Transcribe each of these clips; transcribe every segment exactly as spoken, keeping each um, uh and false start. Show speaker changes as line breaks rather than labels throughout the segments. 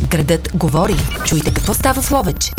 Градът говори. Чуйте какво става в Ловеч.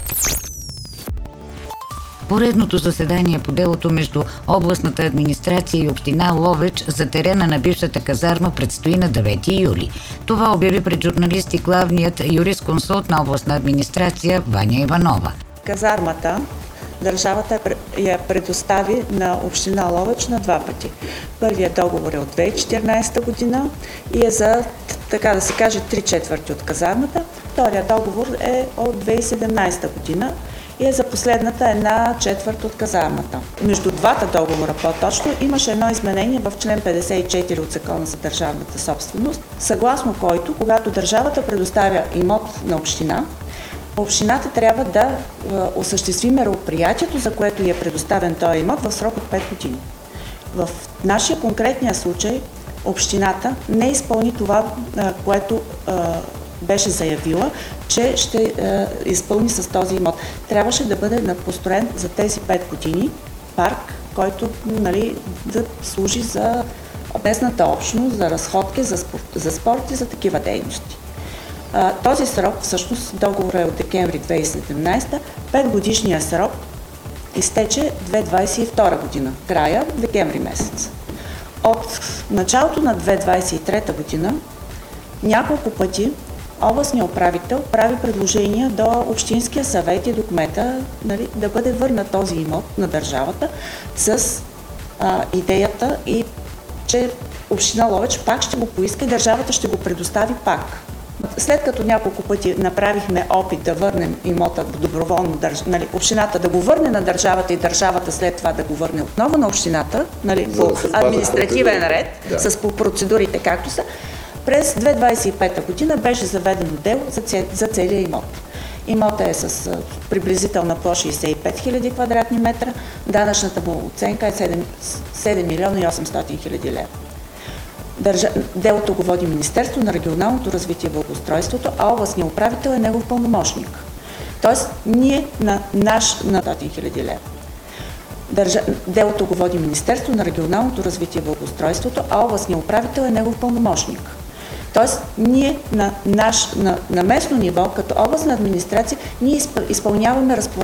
Поредното заседание по делото между областната администрация и община Ловеч за терена на бившата казарма предстои на девети юли. Това обяви пред журналисти главният юрисконсулт на областна администрация Ваня Иванова.
Казармата държавата я предостави на община Ловеч на два пъти. Първият договор е от две хиляди и четиринадесета година и е за, така да се каже, три четвърти от казармата. Вторият договор е от две хиляди и седемнадесета година и е за последната една четвърт от казармата. Между двата договора, по-точно, имаше едно изменение в член петдесет и четири от Закона за държавната собственост, съгласно който, когато държавата предоставя имот на община, общината трябва да е, осъществи мероприятието, за което е предоставен този имот, в срок от пет години. В нашия конкретния случай общината не изпълни това, е, което е, беше заявила, че ще е, изпълни с този имот. Трябваше да бъде построен за тези пет години парк, който, нали, да служи за местната общност, за разходки, за спорт, за спорт и за такива дейности. Този срок, всъщност договорът е от декември две хиляди и седемнадесета, петгодишния срок изтече две хиляди двадесет и втора година, края декември месец. От началото на две хиляди двадесет и трета година няколко пъти областният управител прави предложения до Общинския съвет и до кмета, нали, да бъде върнат този имот на държавата с а, идеята, и че община Ловеч пак ще го поиска и държавата ще го предостави пак. След като няколко пъти направихме опит да върнем имота доброволно, нали, общината да го върне на държавата и държавата след това да го върне отново на общината, нали, по административен ред, да. С по процедурите както са, през две хиляди двадесет и пета година беше заведено дело за, цел, за целия имот. Имотът е с а, приблизителна площ шейсет и пет хиляди квадратни метра, данъчната му оценка е седем милиона и осемстотин хиляди лева. Държа... Делото го води Министерство на регионалното развитие и благоустройството, а областният управител е негов пълномощник. Тоест, ние на наш на стотин хиляди лева. Държа... Делото го води Министерство на регионалното развитие и благоустройството, а областният управител е негов пълномощник. Тоест, ние на, наш, на, на местно ниво, като областна администрация, ние изпълняваме разпоредбите